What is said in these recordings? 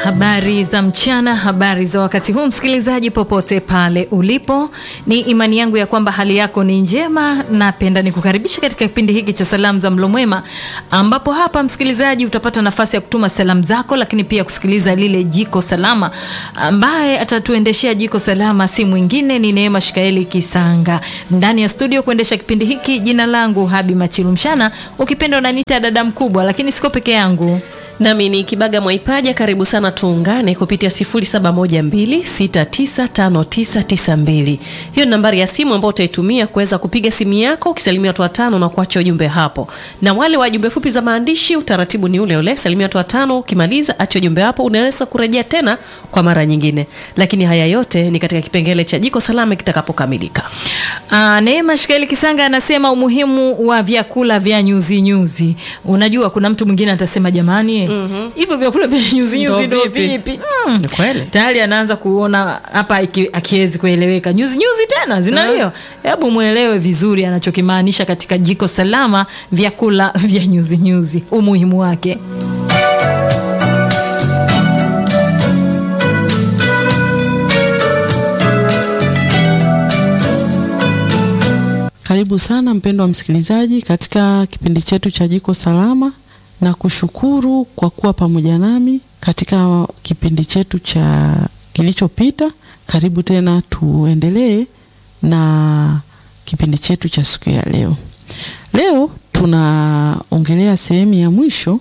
Habari za mchana, habari za wakati huu msikilizaji popote pale ulipo. Ni imani yangu ya kwamba hali yako ni njema. Napenda nikukaribisha katika kipindi hiki cha salamu za mlo mwema, ambapo hapa msikilizaji utapata nafasi ya kutuma salamu zako, lakini pia kusikiliza lile jiko salama. Ambaye atatuendeshea jiko salama si mwingine ni Neema Shikaeli Kisanga. Ndani ya studio kuendesha kipindi hiki, jina langu Habi Machilumshana, ukipenda unaniita dada mkubwa, lakini siko peke yangu. Nami ni Kibaga Mwaipaja. Karibu sana, tuungane kupitia 0712695992. Hiyo ni nambari ya simu ambayo utaitumia kuweza kupiga simu yako ukisalimia watu watano na kuacha ujumbe hapo. Na wale wa jumbe fupi za maandishi, utaratibu ni ule ule, salimia watu watano, ukimaliza acha ujumbe hapo, unaweza kurejea tena kwa mara nyingine. Lakini haya yote ni katika kipengele cha jiko salama kitakapokamilika. Neema Shikaeli Kisanga anasema umuhimu wa vyakula vya nyuzi nyuzi. Unajua kuna mtu mwingine atasema jamani, hivyo vyakula vya nyuzi nyuzi ndio vipi? Kweli. Tayari anaanza kuona hapa akiwezi kueleweka. Nyuzi nyuzi tena zinalio. Hebu muelewe vizuri anachokimaanisha katika jiko salama, vyakula vya nyuzi nyuzi, umuhimu wake. Karibu sana mpendwa msikilizaji katika kipindi chetu cha jiko salama, na kushukuru kwa kuwa pamoja nami katika kipindi chetu cha kilichopita. Karibu tena tuendelee na kipindi chetu cha siku ya leo. Leo tunaongelea sehemu ya mwisho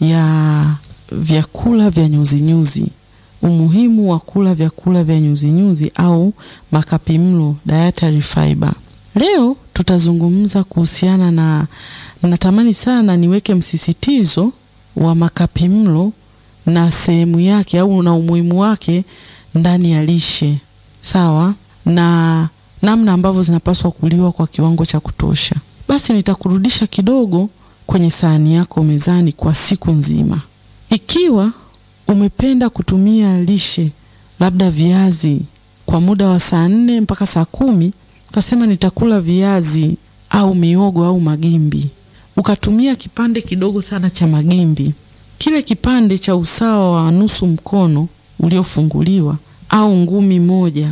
ya vyakula vya nyuzi nyuzi. Umuhimu wa kula vyakula vya nyuzi nyuzi au makapimlo, dietary fiber. Leo tutazungumza kuhusiana na, natamani sana niweke msisitizo wa makapimlo na sehemu yake au na umuhimu wake ndani ya lishe. Sawa? Na namna ambavyo zinapaswa kuliwa kwa kiwango cha kutosha. Basi nitakurudisha kidogo kwenye sahani yako mezani kwa siku nzima. Ikiwa umependa kutumia lishe, labda viazi kwa muda wa saa 4 mpaka saa 10, ukasema nitakula viazi au miogo au magimbi, ukatumia kipande kidogo sana cha magimbi, kile kipande cha usawa wa nusu mkono uliofunguliwa au ngumi moja,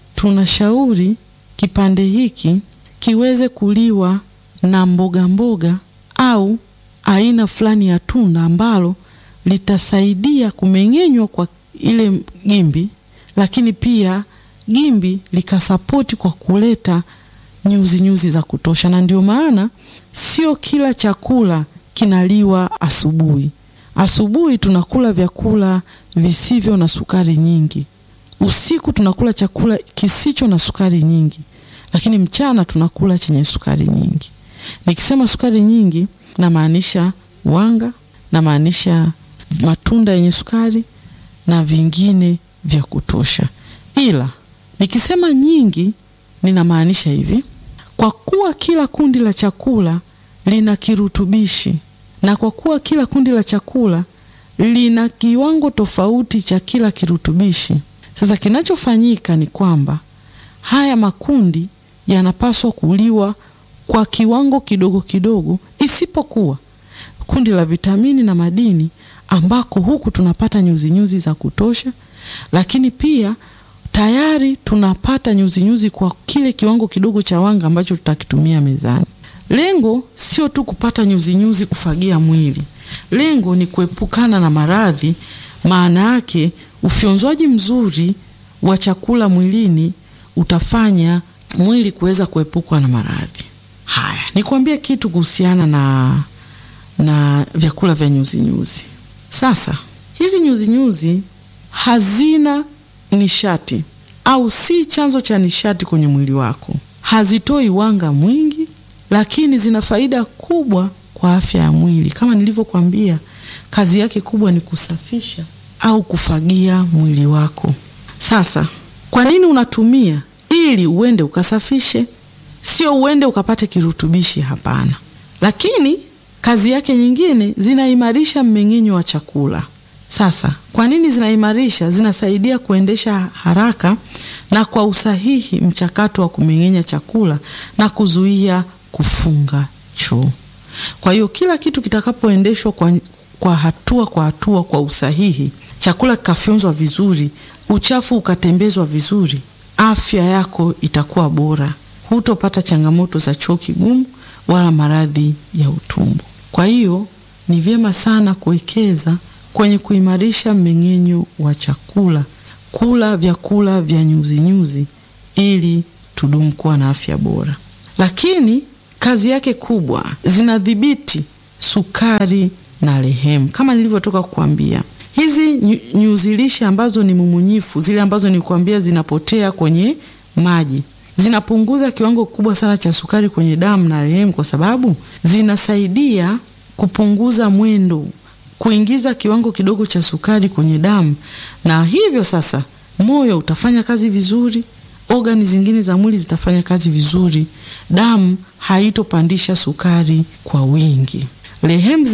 tunashauri kipande hiki kiweze kuliwa na mboga mboga au aina fulani ya tunda ambalo litasaidia kumeng'enywa kwa ile gimbi, lakini pia gimbi likasapoti kwa kuleta nyuzi nyuzi za kutosha. Na ndio maana sio kila chakula kinaliwa asubuhi. Asubuhi tunakula vyakula visivyo na sukari nyingi. Usiku tunakula chakula kisicho na sukari nyingi. Lakini mchana tunakula chenye sukari nyingi. Nikisema sukari nyingi, na maanisha wanga, na maanisha matunda yenye sukari na vingine vya kutosha. Ila nikisema nyingi, ninamaanisha hivi: kwa kuwa kila kundi la chakula lina kirutubishi, na kwa kuwa kila kundi la chakula lina kiwango tofauti cha kila kirutubishi, sasa kinachofanyika ni kwamba haya makundi yanapaswa kuliwa kwa kiwango kidogo kidogo, isipokuwa kundi la vitamini na madini, ambako huku tunapata nyuzi nyuzi za kutosha, lakini pia tayari tunapata nyuzi nyuzi kwa kile kiwango kidogo cha wanga ambacho tutakitumia mezani. Lengo sio tu kupata nyuzi nyuzi kufagia mwili. Lengo ni kuepukana na maradhi. Maana yake ufyonzwaji mzuri wa chakula mwilini utafanya mwili kuweza kuepukwa na maradhi. Haya, nikwambie kitu kuhusiana na vyakula vya nyuzi nyuzi. Sasa, hizi nyuzi nyuzi hazina nishati au si chanzo cha nishati kwenye mwili wako. Hazitoi wanga mwingi, lakini zina faida kubwa kwa afya ya mwili. Kama nilivyokuambia, kazi yake kubwa ni kusafisha au kufagia mwili wako. Sasa, kwa nini unatumia? Ili uende ukasafishe, sio uende ukapate kirutubishi, hapana. Lakini kazi yake nyingine, zinaimarisha mmeng'enyo wa chakula. Sasa, kwa nini zinaimarisha? Zinasaidia kuendesha haraka na kwa usahihi mchakato wa kumeng'enya chakula na kuzuia kufunga choo. Kwa hiyo kila kitu kitakapoendeshwa kwa hatua kwa hatua kwa usahihi, chakula kikafyonzwa vizuri, uchafu ukatembezwa vizuri, afya yako itakuwa bora. Hutopata changamoto za choo kigumu wala maradhi ya utumbo. Kwa hiyo ni vyema sana kuwekeza kwenye kuimarisha mmeng'enyo wa chakula, kula vyakula vya nyuzi ili tudumu kuwa na afya bora. Lakini kazi yake kubwa, zinadhibiti sukari na lehemu. Kama nilivyotoka kukuambia, hizi nyuzi lishe ambazo ni mumunyifu, zile ambazo nilikwambia zinapotea kwenye maji, zinapunguza kiwango kikubwa sana cha sukari kwenye damu na lehemu, kwa sababu zinasaidia kupunguza mwendo, kuingiza kiwango kidogo cha sukari kwenye damu, na hivyo sasa moyo utafanya kazi vizuri, organi zingine za mwili zitafanya kazi vizuri, damu haitopandisha sukari kwa wingi. Lehemu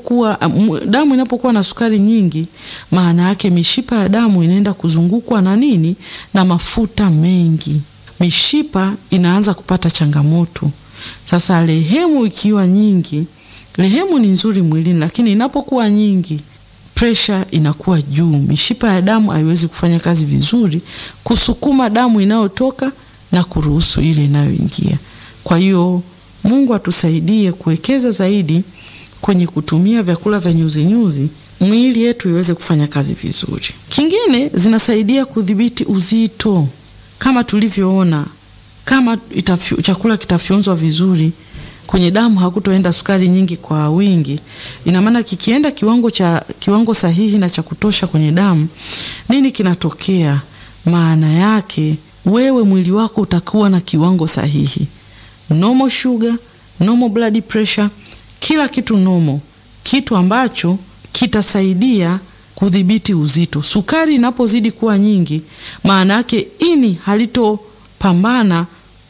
damu inapokuwa na sukari nyingi, maana yake mishipa ya damu inaenda kuzungukwa na nini? Na mafuta mengi. Mishipa inaanza kupata changamoto. Sasa lehemu ikiwa nyingi, lehemu ni nzuri mwilini, lakini inapokuwa nyingi, pressure inakuwa juu. Mishipa ya damu haiwezi kufanya kazi vizuri kusukuma damu inayotoka na kuruhusu ile inayoingia. Kwa hiyo Mungu atusaidie kuwekeza zaidi kwenye kutumia vyakula vya nyuzi mwili yetu iweze kufanya kazi vizuri. Kingine, zinasaidia kudhibiti uzito. Kama tulivyoona, kama chakula kitafyonzwa vizuri, kwenye damu hakutoenda sukari nyingi kwa wingi. Ina maana kikienda kiwango sahihi na cha kutosha kwenye damu, nini kinatokea? Maana yake wewe mwili wako utakuwa na kiwango sahihi. Normal sugar, normal blood pressure, kila kitu normal. Kitu ambacho kitasaidia kudhibiti uzito. Sukari inapozidi kuwa nyingi, maana yake ini halitopambana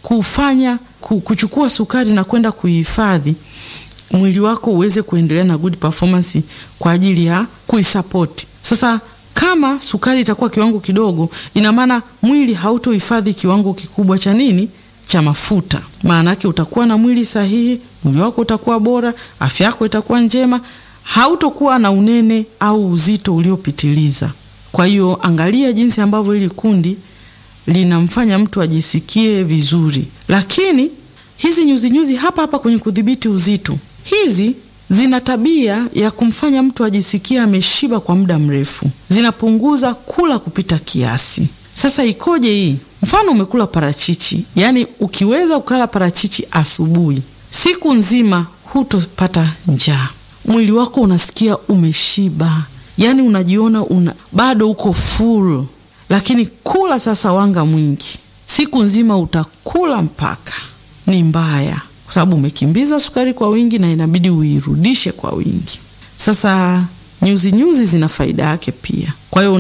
kuchukua sukari na kwenda kuihifadhi, mwili wako uweze kuendelea na good performance kwa ajili ya kuisupport. Sasa kama sukari itakuwa kiwango kidogo, ina maana mwili hautohifadhi kiwango kikubwa cha nini? Cha mafuta. Maana yake utakuwa na mwili sahihi, mwili wako utakuwa bora, afya yako itakuwa njema, hautokuwa na unene au uzito uliopitiliza. Kwa hiyo angalia jinsi ambavyo hili kundi linamfanya mtu ajisikie vizuri. Lakini hizi nyuzi hapa kwenye kudhibiti uzito, hizi zina tabia ya kumfanya mtu ajisikie ameshiba kwa muda mrefu. Zinapunguza kula kupita kiasi. Sasa ikoje hii? Mfano umekula parachichi, yani ukiweza ukala parachichi asubuhi, siku nzima hutopata njaa. Mwili wako unasikia umeshiba, yani unajiona bado uko full. Lakini kula sasa wanga mwingi, siku nzima utakula mpaka ni mbaya, kwa sababu umekimbiza sukari kwa wingi na inabidi uirudishe kwa wingi. Sasa nyuzi zina faida yake pia. Kwa hiyo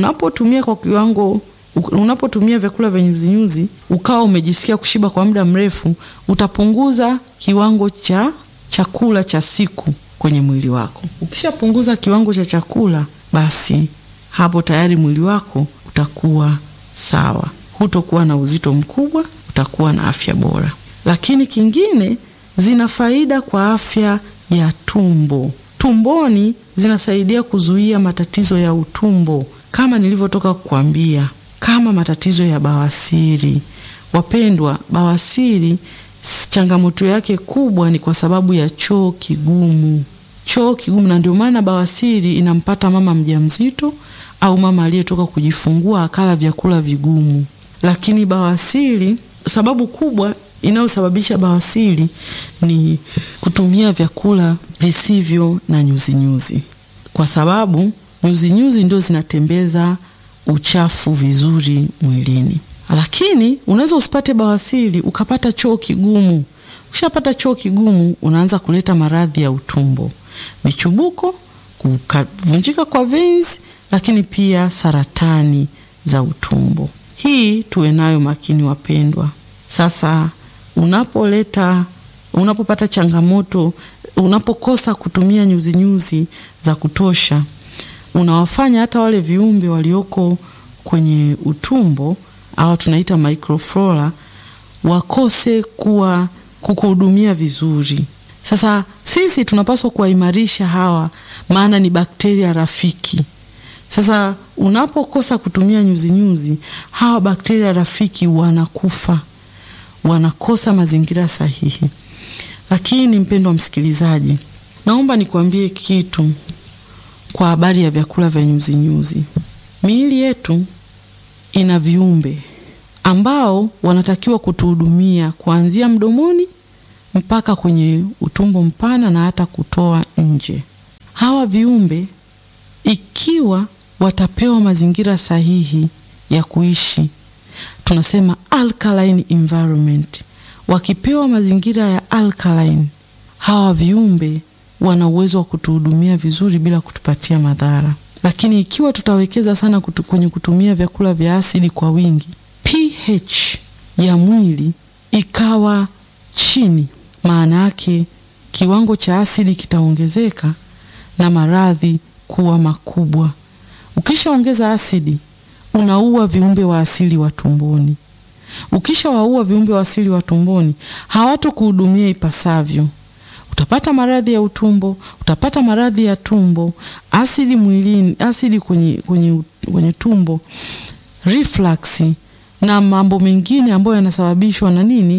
unapotumia vyakula vya nyuzi ukawa umejisikia kushiba kwa muda mrefu, utapunguza kiwango cha chakula cha siku kwenye mwili wako. Ukishapunguza kiwango cha chakula, basi hapo tayari mwili wako utakuwa sawa. Hutokuwa na uzito mkubwa, utakuwa na afya bora. Lakini kingine, zina faida kwa afya ya tumbo. Tumboni zinasaidia kuzuia matatizo ya utumbo, kama nilivyotoka kukuambia, kama matatizo ya bawasiri. Wapendwa, bawasiri changamoto yake kubwa ni kwa sababu ya choo kigumu. Na ndio maana bawasiri inampata mama mjamzito au mama aliyetoka kujifungua akala vyakula vigumu. Lakini bawasiri, sababu kubwa inayosababisha bawasiri ni kutumia vyakula visivyo na nyuzi, kwa sababu nyuzi ndio zinatembeza uchafu vizuri mwilini. Lakini unaweza usipate bawasiri ukapata choo kigumu. Ukishapata choo kigumu, unaanza kuleta maradhi ya utumbo, michubuko, kuvunjika kwa veins, lakini pia saratani za utumbo. Hii tuwe nayo makini wapendwa. Sasa unapopata changamoto, unapokosa kutumia nyuzi za kutosha, unawafanya hata wale viumbe walioko kwenye utumbo au tunaita microflora wakose kukuhudumia vizuri. Sasa sisi tunapaswa kuwaimarisha hawa, maana ni bakteria rafiki. Sasa unapokosa kutumia nyuzinyuzi, hawa bakteria rafiki wanakufa, wanakosa mazingira sahihi. Lakini mpendwa msikilizaji, naomba nikuambie kitu kwa habari ya vyakula vya nyuzinyuzi. Miili yetu ina viumbe ambao wanatakiwa kutuhudumia kuanzia mdomoni mpaka kwenye utumbo mpana na hata kutoa nje. Hawa viumbe ikiwa watapewa mazingira sahihi ya kuishi, tunasema alkaline environment. Wakipewa mazingira ya alkaline, hawa viumbe wana uwezo wa kutuhudumia vizuri bila kutupatia madhara. Lakini ikiwa tutawekeza sana kwenye kutumia vyakula vya asidi kwa wingi, pH ya mwili ikawa chini, maana yake kiwango cha asidi kitaongezeka na maradhi kuwa makubwa. Ukishaongeza asidi, unaua viumbe wa asili wa tumboni. Ukishawaua viumbe wa asili wa tumboni, hawatokuhudumia ipasavyo. Utapata maradhi ya utumbo, utapata maradhi ya tumbo, asidi mwilini, asidi kwenye tumbo, reflux na mambo mengine ambayo yanasababishwa na nini?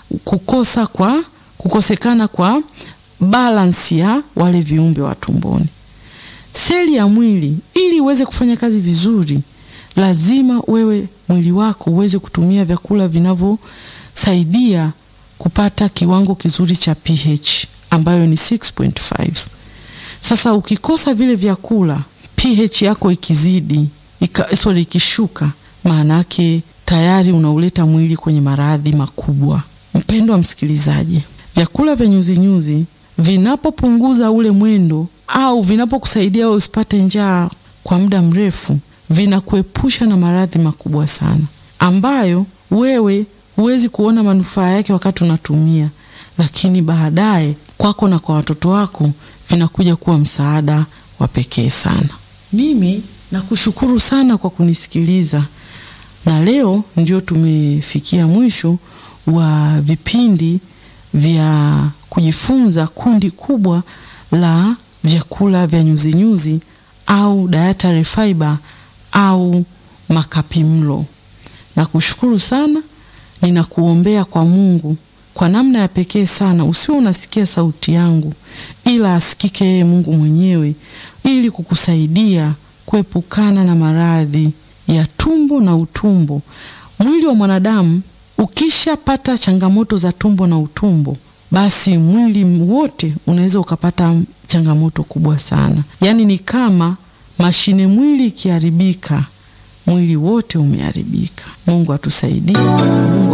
Kukosekana kwa balance ya wale viumbe wa tumboni. Seli ya mwili ili iweze kufanya kazi vizuri, lazima wewe mwili wako uweze kutumia vyakula vinavyosaidia kupata kiwango kizuri cha pH ambayo ni 6.5. Sasa ukikosa vile vyakula, pH yako ikishuka, maana yake tayari unauleta mwili kwenye maradhi makubwa. Mpendwa msikilizaji, vyakula vya nyuzinyuzi vinapopunguza ule mwendo au vinapokusaidia wewe usipate njaa kwa muda mrefu, vinakuepusha na maradhi makubwa sana ambayo wewe huwezi kuona manufaa yake wakati unatumia, lakini baadaye kwako na kwa watoto wako vinakuja kuwa msaada wa pekee sana. Mimi nakushukuru sana kwa kunisikiliza, na leo ndio tumefikia mwisho wa vipindi vya kujifunza kundi kubwa la vyakula vya nyuzinyuzi au dietary fiber au makapimlo. Nakushukuru sana, ninakuombea kwa Mungu kwa namna ya pekee sana usiwe unasikia sauti yangu, ila asikike yeye Mungu mwenyewe, ili kukusaidia kuepukana na maradhi ya tumbo na utumbo. Mwili wa mwanadamu ukishapata changamoto za tumbo na utumbo, basi mwili wote unaweza ukapata changamoto kubwa sana. Yaani ni kama mashine, mwili ikiharibika, mwili wote umeharibika. Mungu atusaidie.